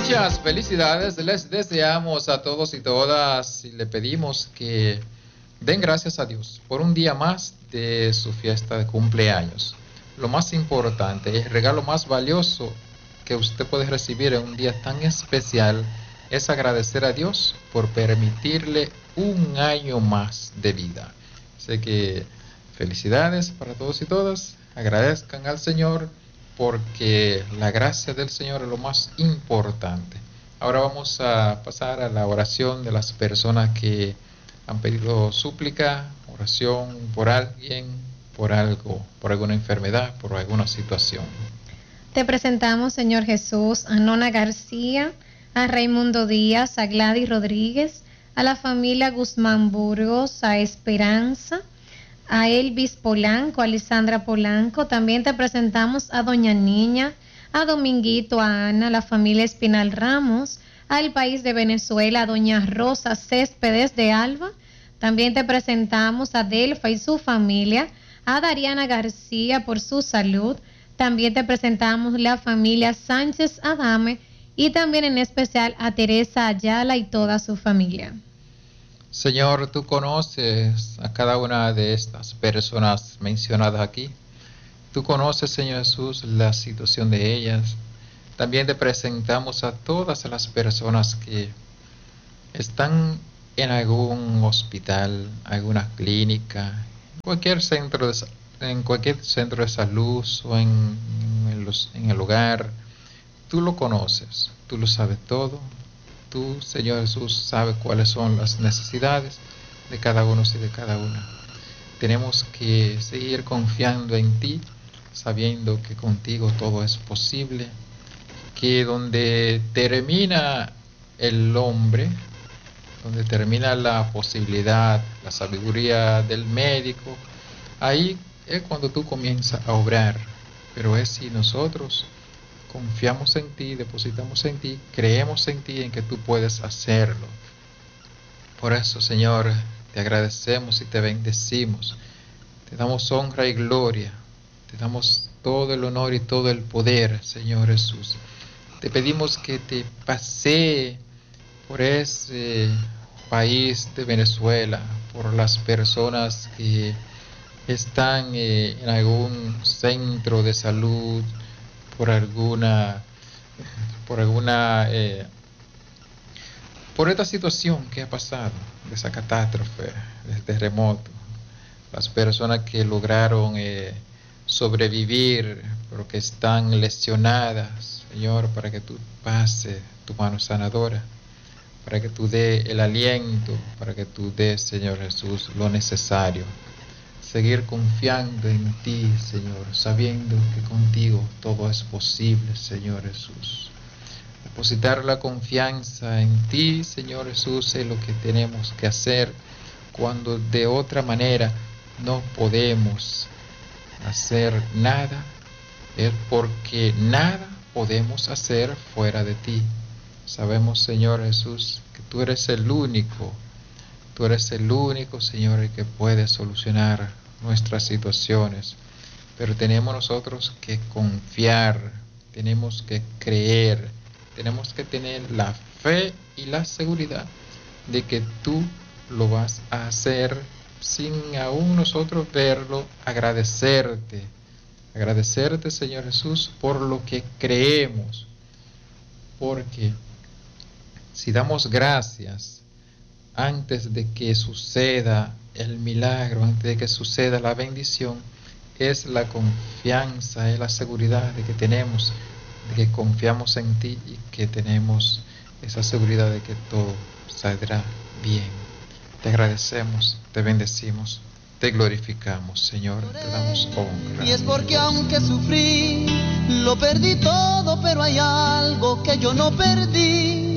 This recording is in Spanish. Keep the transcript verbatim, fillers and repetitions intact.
Muchas felicidades les deseamos a todos y todas y le pedimos que den gracias a Dios por un día más de su fiesta de cumpleaños. Lo más importante, el regalo más valioso que usted puede recibir en un día tan especial es agradecer a Dios por permitirle un año más de vida. Así que felicidades para todos y todas, agradezcan al Señor porque la gracia del Señor es lo más importante. Ahora vamos a pasar a la oración de las personas que han pedido súplica, oración por alguien, por algo, por alguna enfermedad, por alguna situación. Te presentamos, Señor Jesús, a Nona García, a Raimundo Díaz, a Gladys Rodríguez, a la familia Guzmán Burgos, a Esperanza, a Elvis Polanco, a Lisandra Polanco. También te presentamos a Doña Niña, a Dominguito, a Ana, a la familia Espinal Ramos, al país de Venezuela, a Doña Rosa Céspedes de Alba. También te presentamos a Delfa y su familia, a Dariana García por su salud. También te presentamos la familia Sánchez Adame y también en especial a Teresa Ayala y toda su familia. Señor, tú conoces a cada una de estas personas mencionadas aquí. Tú conoces, Señor Jesús, la situación de ellas. También te presentamos a todas las personas que están en algún hospital, alguna clínica, cualquier centro de, en cualquier centro de salud o en, en, los, en el hogar. Tú lo conoces, tú lo sabes todo. Tú, Señor Jesús, sabes cuáles son las necesidades de cada uno y de cada una. Tenemos que seguir confiando en ti, sabiendo que contigo todo es posible, que donde termina el hombre, donde termina la posibilidad, la sabiduría del médico, ahí es cuando tú comienzas a obrar. Pero es si nosotros confiamos en ti, depositamos en ti, creemos en ti, en que tú puedes hacerlo. Por eso, Señor, te agradecemos y te bendecimos. Te damos honra y gloria. Te damos todo el honor y todo el poder, Señor Jesús. Te pedimos que te pasee por ese país de Venezuela, por las personas que están eh, en algún centro de salud, por alguna, por alguna, eh, por esta situación que ha pasado, de esa catástrofe, del terremoto, las personas que lograron eh, sobrevivir, pero que están lesionadas, Señor, para que tú pases tu mano sanadora, para que tú dé el aliento, para que tú des, Señor Jesús, lo necesario. Seguir confiando en ti, Señor, sabiendo que contigo todo es posible, Señor Jesús. Depositar la confianza en ti, Señor Jesús, es lo que tenemos que hacer cuando de otra manera no podemos hacer nada. Es porque nada podemos hacer fuera de ti. Sabemos, Señor Jesús, que tú eres el único, tú eres el único, Señor, el que puede solucionar nuestras situaciones, pero tenemos nosotros que confiar, tenemos que creer, tenemos que tener la fe y la seguridad de que tú lo vas a hacer sin aún nosotros verlo. Agradecerte, agradecerte, Señor Jesús, por lo que creemos, porque si damos gracias antes de que suceda el milagro, antes de que suceda la bendición, es la confianza, es la seguridad de que tenemos, de que confiamos en ti y que tenemos esa seguridad de que todo saldrá bien. Te agradecemos, te bendecimos, te glorificamos, Señor, te damos honra. Y es porque aunque sufrí, lo perdí todo, pero hay algo que yo no perdí.